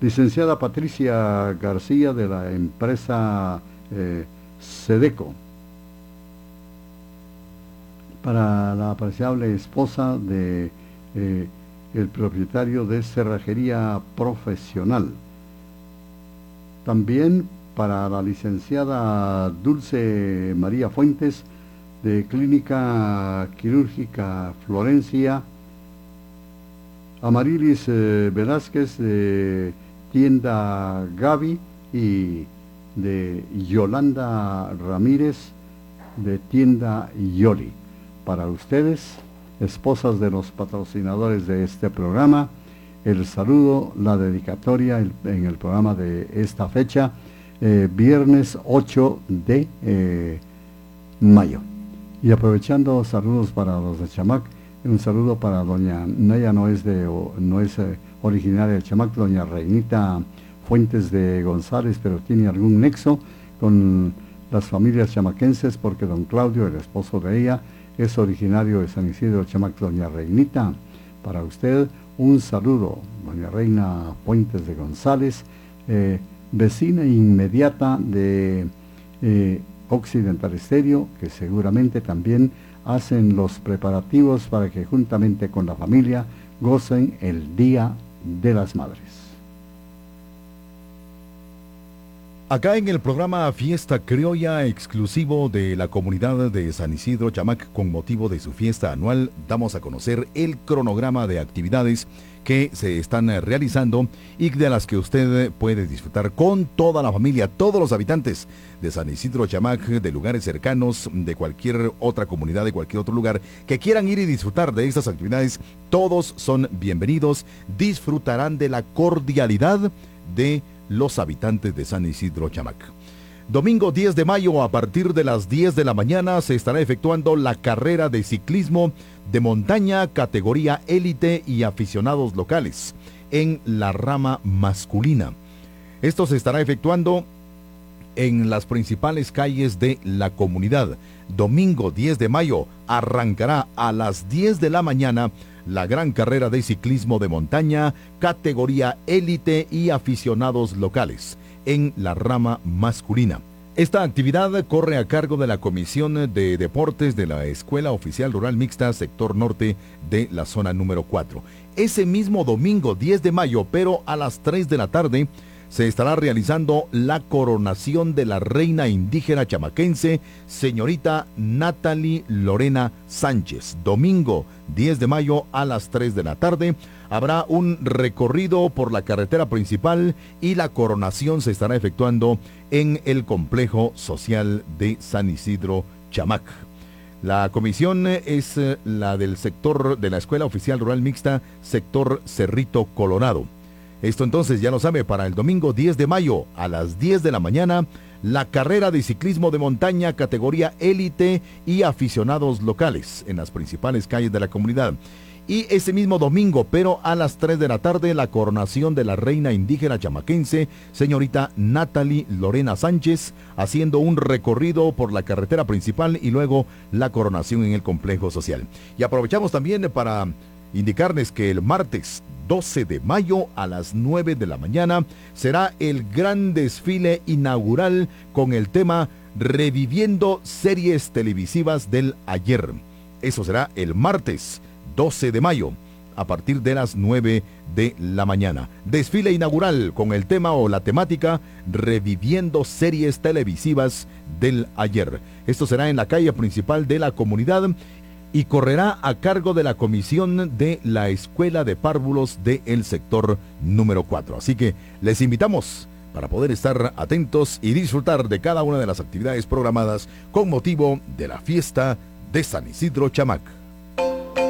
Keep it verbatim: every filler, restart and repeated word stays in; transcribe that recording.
Licenciada Patricia García de la empresa eh, Sedeco. Para la apreciable esposa de eh, el propietario de Cerrajería Profesional. También para la licenciada Dulce María Fuentes de Clínica Quirúrgica Florencia. Amarilis eh, Velázquez de Tienda Gaby y de Yolanda Ramírez de Tienda Yoli. Para ustedes, esposas de los patrocinadores de este programa, el saludo, la dedicatoria el, en el programa de esta fecha, eh, viernes ocho de eh, mayo. Y aprovechando, saludos para los de Chamac, un saludo para doña, ella no es, de, no es eh, originaria de Chamac, doña Reinita Fuentes de González, pero tiene algún nexo con las familias chamaquenses, porque don Claudio, el esposo de ella, es originario de San Isidro Chamac. Doña Reinita, para usted un saludo, doña Reina Fuentes de González, eh, vecina inmediata de eh, Occidental Estéreo, que seguramente también hacen los preparativos para que juntamente con la familia gocen el Día de las Madres. Acá en el programa Fiesta Criolla, exclusivo de la comunidad de San Isidro Chamac, con motivo de su fiesta anual, damos a conocer el cronograma de actividades que se están realizando y de las que usted puede disfrutar con toda la familia, todos los habitantes de San Isidro Chamac, de lugares cercanos, de cualquier otra comunidad, de cualquier otro lugar, que quieran ir y disfrutar de estas actividades. Todos son bienvenidos, disfrutarán de la cordialidad de los habitantes de San Isidro Chamac. Domingo diez de mayo, a partir de las diez de la mañana, se estará efectuando la carrera de ciclismo de montaña, categoría élite y aficionados locales, en la rama masculina. Esto se estará efectuando en las principales calles de la comunidad. Domingo diez de mayo, arrancará a las diez de la mañana la gran carrera de ciclismo de montaña, categoría élite y aficionados locales, en la rama masculina. Esta actividad corre a cargo de la Comisión de Deportes de la Escuela Oficial Rural Mixta, sector norte de la zona número cuatro. Ese mismo domingo diez de mayo, pero a las tres de la tarde, se estará realizando la coronación de la reina indígena chamaquense, señorita Natalie Lorena Sánchez. Domingo diez de mayo a las tres de la tarde habrá un recorrido por la carretera principal y la coronación se estará efectuando en el complejo social de San Isidro Chamac. La comisión es la del sector de la Escuela Oficial Rural Mixta, sector Cerrito Colorado. Esto entonces ya lo sabe, para el domingo diez de mayo a las diez de la mañana, la carrera de ciclismo de montaña categoría élite y aficionados locales en las principales calles de la comunidad. Y ese mismo domingo, pero a las tres de la tarde, la coronación de la reina indígena chamaquense, señorita Natalie Lorena Sánchez, haciendo un recorrido por la carretera principal y luego la coronación en el complejo social. Y aprovechamos también para indicarles que el martes doce de mayo a las nueve de la mañana será el gran desfile inaugural con el tema Reviviendo series televisivas del ayer. Eso será el martes doce de mayo a partir de las nueve de la mañana. Desfile inaugural con el tema o la temática Reviviendo series televisivas del ayer. Esto será en la calle principal de la comunidad y correrá a cargo de la comisión de la Escuela de Párvulos del sector número cuatro. Así que les invitamos para poder estar atentos y disfrutar de cada una de las actividades programadas con motivo de la fiesta de San Isidro Chamac.